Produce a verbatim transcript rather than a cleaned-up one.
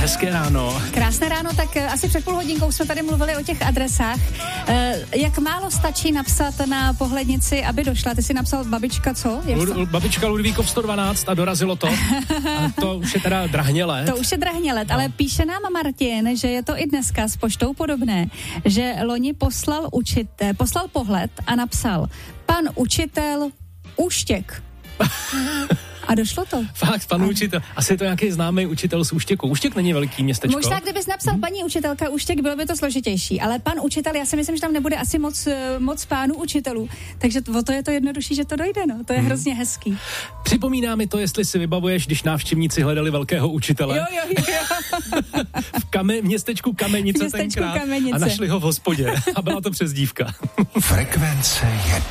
Hezké ráno. Krásné ráno, tak asi před půl hodinkou jsme tady mluvili o těch adresách. Jak málo stačí napsat na pohlednici, aby došla? Ty jsi napsal babička, co? L- babička Ludvíkov sto dvanáct a dorazilo to. A to už je teda drahně let. To už je drahně let, no. Ale píše nám Martin, že je to i dneska s poštou podobné, že loni poslal učitel, poslal pohled a napsal pan učitel Úštěk. A došlo to. Fakt, pan a... učitel. Asi je to nějaký známý učitel z Úštěku. Úštěk není veliký městečko. Možná, kdybys napsal hmm. paní učitelka Úštěk, bylo by to složitější, ale pan učitel, já si myslím, že tam nebude asi moc, moc pánů učitelů, takže o to je to jednodušší, že to dojde, no. To je hmm. hrozně hezký. Připomíná mi to, jestli si vybavuješ, když návštěvníci hledali velkého učitele. Jo, jo, jo. v, kame, v městečku Kamenice městečku tenkrát Kamenice. A našli ho v hospodě a byla to přezdívka. Frekvence jedna.